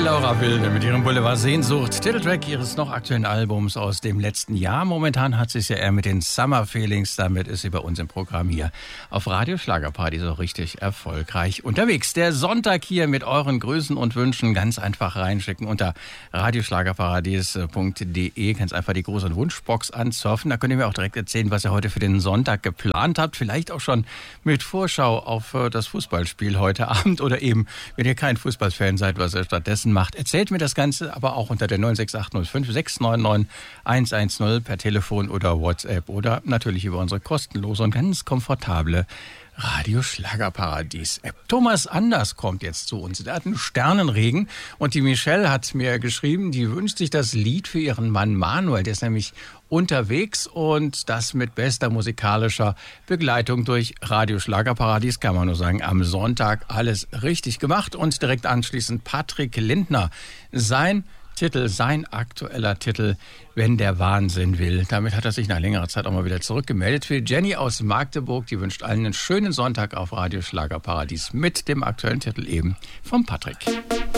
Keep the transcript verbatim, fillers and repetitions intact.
Laura Wilde mit ihrem Boulevard Sehnsucht, Titeltrack ihres noch aktuellen Albums aus dem letzten Jahr. Momentan hat sie es ja eher mit den Summer Feelings, damit ist sie bei uns im Programm hier auf Radio Schlagerparty so richtig erfolgreich unterwegs. Der Sonntag hier mit euren Grüßen und Wünschen ganz einfach reinschicken unter radioschlagerparadies punkt de. Ganz einfach die Gruß- und Wunschbox ansurfen. Da könnt ihr mir auch direkt erzählen, was ihr heute für den Sonntag geplant habt. Vielleicht auch schon mit Vorschau auf das Fußballspiel heute Abend oder eben, wenn ihr kein Fußballfan seid, was ihr stattdessen macht. Erzählt mir das Ganze aber auch unter der neun sechs acht null fünf sechs neun neun eins eins null per Telefon oder WhatsApp oder natürlich über unsere kostenlose und ganz komfortable Radio Schlagerparadies App. Thomas Anders kommt jetzt zu uns. Der hat einen Sternenregen und die Michelle hat mir geschrieben, die wünscht sich das Lied für ihren Mann Manuel. Der ist nämlich unterwegs und das mit bester musikalischer Begleitung durch Radio Schlagerparadies, kann man nur sagen, am Sonntag alles richtig gemacht. Und direkt anschließend Patrick Lindner. Sein Titel, sein aktueller Titel, Wenn der Wahnsinn will. Damit hat er sich nach längerer Zeit auch mal wieder zurückgemeldet. Für Jenny aus Magdeburg, die wünscht allen einen schönen Sonntag auf Radio Schlagerparadies mit dem aktuellen Titel eben von Patrick.